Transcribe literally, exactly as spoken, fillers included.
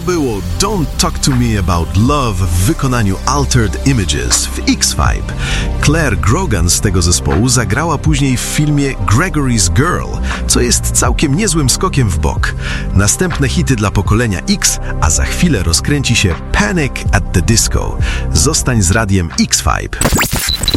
było Don't Talk To Me About Love w wykonaniu Altered Images w X-Five. Claire Grogan z tego zespołu zagrała później w filmie Gregory's Girl, co jest całkiem niezłym skokiem w bok. Następne hity dla pokolenia X, a za chwilę rozkręci się Panic at the Disco. Zostań z radiem X-Five.